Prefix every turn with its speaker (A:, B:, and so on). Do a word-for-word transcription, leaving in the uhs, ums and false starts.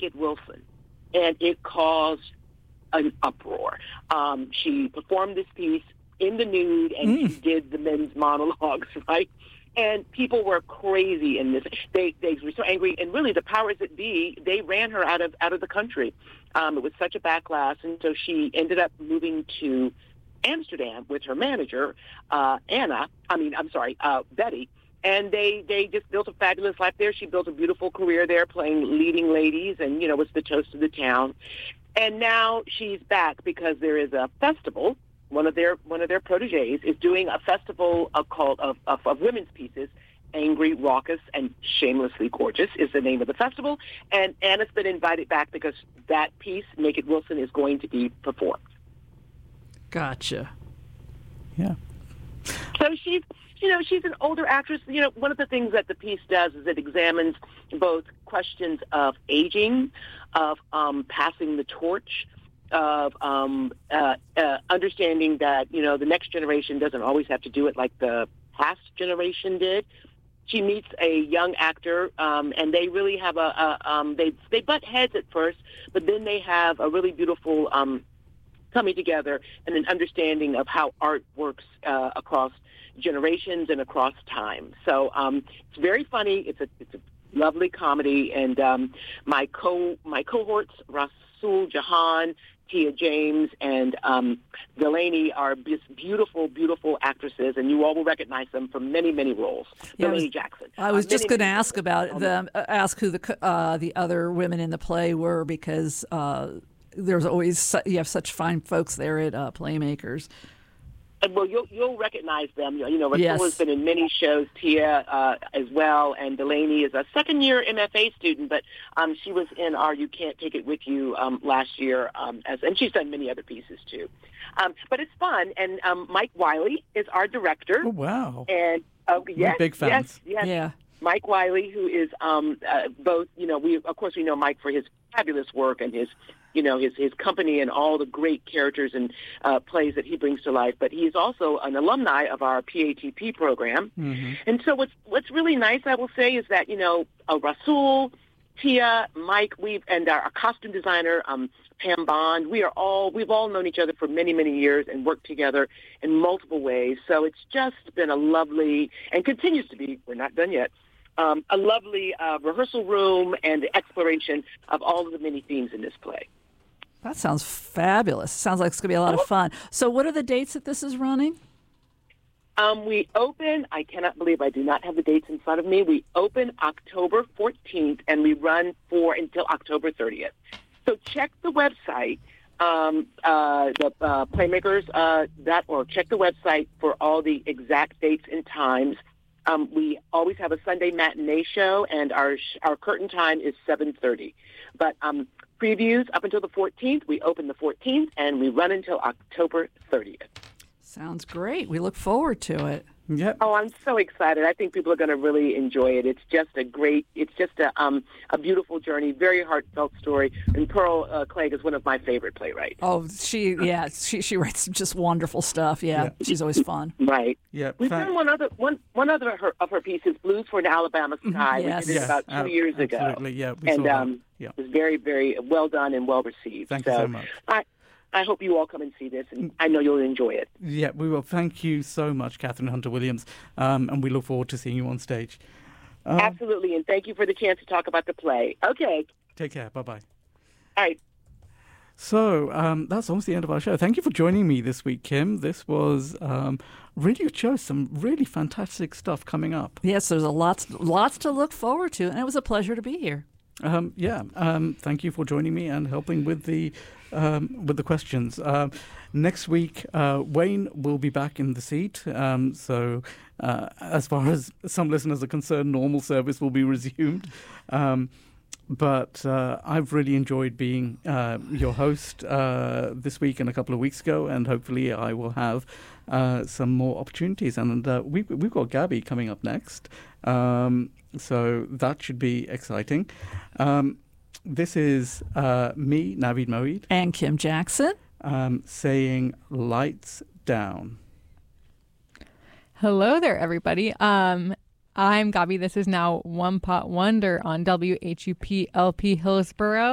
A: It Wilson, and it caused an uproar. Um, she performed this piece in the nude, and mm. she did the men's monologues, right? And people were crazy in this. They they were so angry, and really the powers that be, they ran her out of out of the country. Um, it was such a backlash, and so she ended up moving to Amsterdam with her manager, uh, Anna. I mean, I'm sorry, uh, Betty. And they, they just built a fabulous life there. She built a beautiful career there, playing leading ladies, and you know was the toast of the town. And now she's back because there is a festival. One of their one of their proteges is doing a festival of called of, of, of women's pieces. Angry, Raucous, and Shamelessly Gorgeous is the name of the festival. And Anna's been invited back because that piece, Make It Wilson, is going to be performed.
B: Gotcha.
C: Yeah.
A: So she's, you know, she's an older actress. You know, one of the things that the piece does is it examines both questions of aging, of um, passing the torch, of um, uh, uh, understanding that, you know, the next generation doesn't always have to do it like the past generation did. She meets a young actor, um, and they really have a, a um, they they butt heads at first, but then they have a really beautiful um, coming together and an understanding of how art works uh, across generations and across time. So um, it's very funny. It's a it's a lovely comedy, and um, my co my cohorts, Rasul Jahan, Tia James, and um, Delaney are just beautiful, beautiful actresses, and you all will recognize them from many, many roles.
B: Yeah,
A: Delaney
B: I was,
A: Jackson.
B: I was
A: uh,
B: just going to
A: many
B: ask about them, uh, ask who the uh, the other women in the play were, because uh, there's always su- you have such fine folks there at uh, Playmakers.
A: And, well, you'll you'll recognize them. You know, Rasul
B: Yes.
A: has been in many shows. Tia uh, as well, and Delaney is a second-year M F A student, but um, she was in our "You Can't Take It With You" um, last year, um, as and she's done many other pieces too. Um, but it's fun, and um, Mike Wiley is our director.
C: Oh wow!
A: And uh, yes,
C: We're big fans.
A: Yes, yes.
B: Yeah.
A: Mike Wiley, who is um, uh, both, you know, we of course we know Mike for his fabulous work and his, you know, his his company and all the great characters and uh, plays that he brings to life. But he's also an alumni of our P A T P program. Mm-hmm. And so what's what's really nice, I will say, is that, you know, uh, Rasul, Tia, Mike, we've and our, our costume designer, um, Pam Bond, we are all we've all known each other for many, many years and worked together in multiple ways. So it's just been a lovely, and continues to be, we're not done yet, Um, a lovely uh, rehearsal room and the exploration of all of the many themes in this play.
B: That sounds fabulous. Sounds like it's going to be a lot of fun. So what are the dates that this is running?
A: Um, we open, I cannot believe I do not have the dates in front of me. We open October fourteenth, and we run for until October thirtieth. So check the website, um, uh, the uh, Playmakers, uh, that, or check the website for all the exact dates and times. Um, we always have a Sunday matinee show, and our sh- our curtain time is seven thirty. But um, previews up until the fourteenth. We open the fourteenth, and we run until October thirtieth.
B: Sounds great. We look forward to it.
C: Yep.
A: Oh, I'm so excited. I think people are going to really enjoy it. It's just a great, it's just a um, a beautiful journey, very heartfelt story. And Pearl uh, Clegg is one of my favorite playwrights.
B: Oh, she, yeah, she she writes just wonderful stuff. Yeah,
C: Yeah.
B: she's always fun.
A: Right.
C: Yeah.
A: We've
C: fa-
A: done one other one one other of her, of her pieces, Blues for an Alabama Sky.
B: Yes.
A: We did it
C: Yeah,
A: about two
C: ab-
A: years ago.
C: absolutely, yeah, we
A: and
C: saw that.
A: um,
C: Yeah.
A: it was very, very well done and well received.
C: Thank you so much.
A: I, I hope you all come and see this, and I know you'll enjoy it.
C: Yeah, we will. Thank you so much, Catherine Hunter-Williams, um, and we look forward to seeing you on stage. Um,
A: Absolutely, and thank you for the chance to talk about the play. Okay.
C: Take care. Bye-bye.
A: All right.
C: So um, that's almost the end of our show. Thank you for joining me this week, Kim. This was um, really good show. Some really fantastic stuff coming up.
B: Yes, there's a lots lots to look forward to, and it was a pleasure to be here.
C: Um, yeah, um, thank you for joining me and helping with the um, with the questions. Uh, next week, uh, Wayne will be back in the seat. Um, so, uh, as far as some listeners are concerned, normal service will be resumed. Um, but uh, I've really enjoyed being uh, your host uh, this week and a couple of weeks ago, and hopefully I will have uh, some more opportunities. And uh, we've we've got Gabby coming up next. Um, So that should be exciting. Um, this is uh, me, Naveed Moeed.
B: And Kim Jackson.
C: Um, saying lights down.
D: Hello there, everybody. Um, I'm Gabi. This is now One Pot Wonder on W H U P L P Hillsborough.